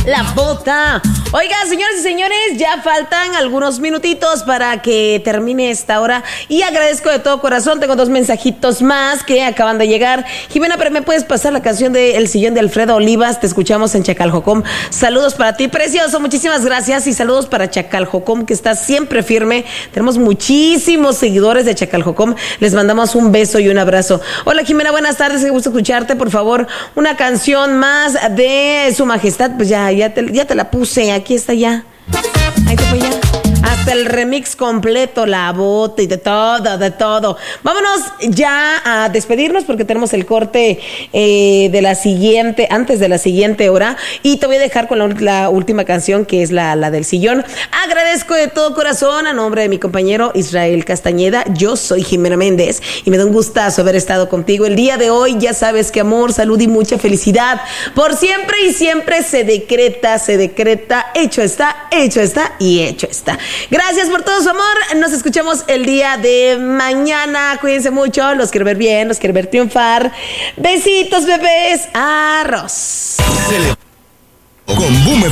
La bota. Oiga, señores y señores, ya faltan algunos minutitos para que termine esta hora y agradezco de todo corazón. Tengo 2 mensajitos más que acaban de llegar. Jimena, pero ¿me puedes pasar la canción de El Sillón de Alfredo Olivas? Te escuchamos en Chacaljocom. Saludos para ti, precioso, muchísimas gracias, y saludos para Chacaljocom, que está siempre firme. Tenemos muchísimos seguidores de Chacaljocom. Les mandamos un beso y un abrazo. Hola, Jimena, buenas tardes, qué gusto escucharte. Por favor, una canción más de Su Majestad. Pues ya te la puse, aquí está ya. Ahí te voy ya. Hasta el remix completo, la bota y de todo. Vámonos ya a despedirnos porque tenemos el corte antes de la siguiente hora. Y te voy a dejar con la última canción, que es la del sillón. Agradezco de todo corazón a nombre de mi compañero Israel Castañeda. Yo soy Jimena Méndez y me da un gustazo haber estado contigo el día de hoy. Ya sabes que amor, salud y mucha felicidad por siempre y siempre se decreta. Hecho está y hecho está. Gracias por todo su amor. Nos escuchamos el día de mañana. Cuídense mucho. Los quiero ver bien, los quiero ver triunfar. Besitos, bebés. Arroz. Con Boom